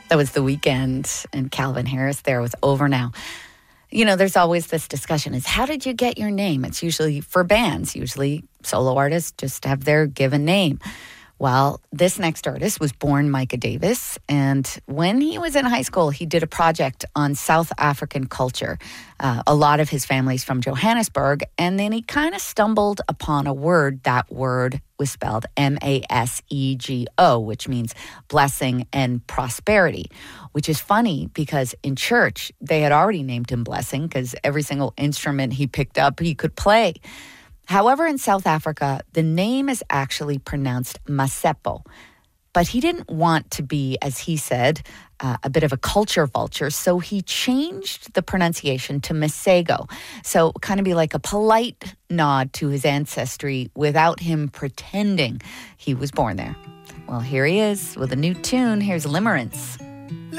That was The Weeknd and Calvin Harris there with Over Now. You know, there's always this discussion is how did you get your name? It's usually for bands, usually solo artists just have their given name. Well, this next artist was born Micah Davis, and when he was in high school, he did a project on South African culture. A lot of his family's from Johannesburg, and then he kind of stumbled upon a word. That word was spelled Masego, which means blessing and prosperity, which is funny because in church, they had already named him Blessing because every single instrument he picked up, he could play. However, in South Africa, the name is actually pronounced Masepo. But he didn't want to be, as he said, a bit of a culture vulture, so he changed the pronunciation to Masego. So kind of be like a polite nod to his ancestry without him pretending he was born there. Well, here he is with a new tune. Here's Limerence.